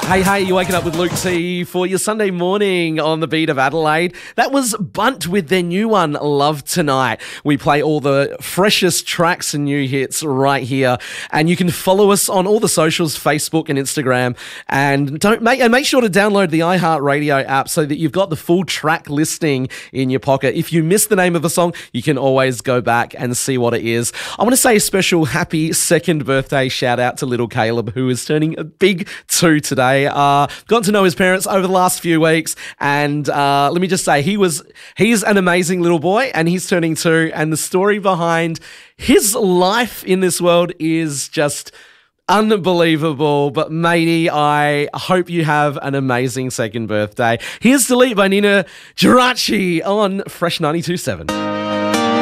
Hey, you're waking up with Luke T for your Sunday morning on the beat of Adelaide. That was Bunt with their new one, Love Tonight. We play all the freshest tracks and new hits right here. And you can follow us on all the socials, Facebook and Instagram. And make sure to download the iHeartRadio app so that you've got the full track listing in your pocket. If you miss the name of a song, you can always go back and see what it is. I want to say a special happy second birthday shout out to little Caleb, who is turning a big 2 today. Gotten to know his parents over the last few weeks, and let me just say he's an amazing little boy, and he's turning 2, and the story behind his life in this world is just unbelievable. But matey, I hope you have an amazing second birthday. Here's Delete by Nina Geraci on Fresh 92.7.